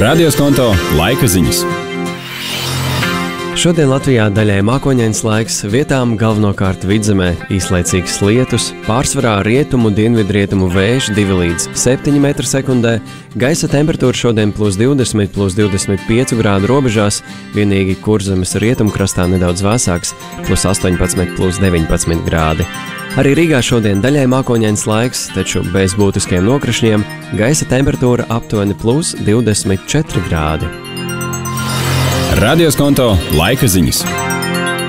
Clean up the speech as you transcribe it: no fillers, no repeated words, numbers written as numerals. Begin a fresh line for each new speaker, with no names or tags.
Radioskonto laika ziņas.
Šodien Latvijā daļai mākoņains laiks, vietām galvenokārt vidzemē īslaicīgs lietus, pārsvarā rietumu, dienvidrietumu vējš 2 līdz 7 m/sekundē, gaisa temperatūra šodien +20, +25 grādu robežās, vienīgi Kurzemes rietumkrastā nedaudz vēsāks, +18, +19 grādi. Arī Rīgā šodien daļai mākoņains laiks, taču bez būtiskiem nokrišņiem, gaisa temperatūra aptuveni +24 grādi.
Radioskonto laika ziņas.